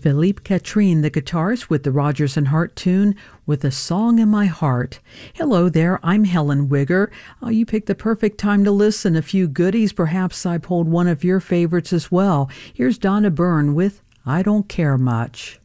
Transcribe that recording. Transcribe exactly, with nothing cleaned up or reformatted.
Philippe Catrine, the guitarist, with the Rodgers and Hart tune, With a Song in My Heart. Hello there, I'm Helen Wigger. Oh, you picked the perfect time to listen. A few goodies, perhaps I pulled one of your favorites as well. Here's Donna Byrne with I Don't Care Much.